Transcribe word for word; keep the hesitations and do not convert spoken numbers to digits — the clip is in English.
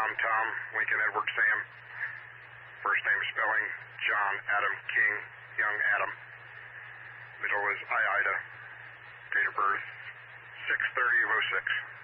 Tom, Tom, Lincoln, Edward, Sam. First name spelling, John, Adam, King, Young, Adam. Middle is I, Ida. Date of birth, six thirty of oh six.